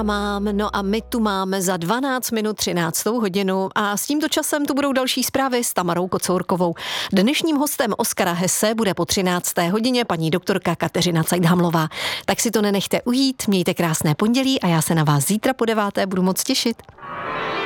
já mám, no a my tu máme za 12 minut 13. hodinu a s tímto časem tu budou další zprávy s Tamarou Kocourkovou. Dnešním hostem Oskara Hesse bude po 13. hodině paní doktorka Kateřina Cajthamlová. Tak si to nenechte ujít, mějte krásné pondělí a já se na vás zítra po 9. budu moc těšit.